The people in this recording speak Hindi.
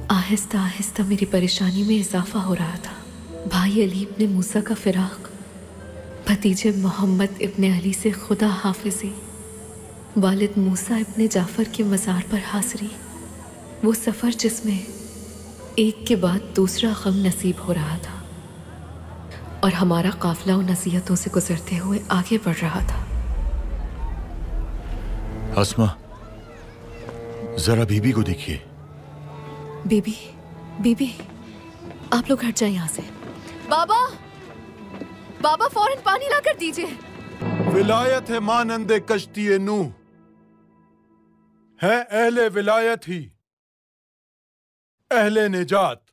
आहिस्ता आहिस्ता मेरी परेशानी में इजाफा हो रहा था। भाई अली इब्ने मूसा का फिराक, भतीजे मोहम्मद इब्ने अली से खुदा हाफिजी, वालिद मूसा इब्ने जाफ़र के मज़ार पर हाज़री, वो सफ़र जिसमें एक के बाद दूसरा गम नसीब हो रहा था और हमारा काफिला उन नसीहतों से गुजरते हुए आगे बढ़ रहा था। अस्मा, जरा बीबी को देखिए। बीबी, बीबी, आप लोग हट जाए यहाँ से। बाबा, बाबा फौरन पानी लाकर दीजिए। विलायत है मानंदे कश्ती नूह, है अहले विलायत ही अहले निजात।